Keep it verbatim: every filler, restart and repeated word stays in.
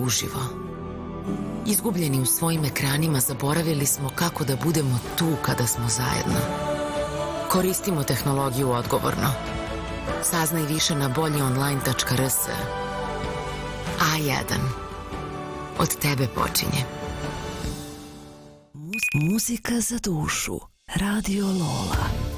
uživo. Izgubljeni u svojim ekranima zaboravili smo kako da budemo tu kada smo zajedno. Koristimo tehnologiju odgovorno. Saznaj više na bolje online tačka r s. A jedan. Od tebe počinje. Muzika za dušu. Radio Lola.